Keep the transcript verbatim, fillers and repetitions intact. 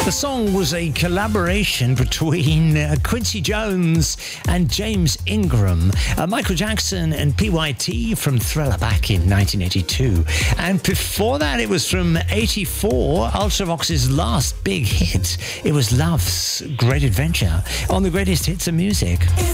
The song was a collaboration between uh, Quincy Jones and James Ingram, uh, Michael Jackson and P Y T from Thriller back in nineteen eighty-two. And before that, it was from eighty-four, Ultravox's last big hit. It was Love's Great Adventure on the greatest hits of music.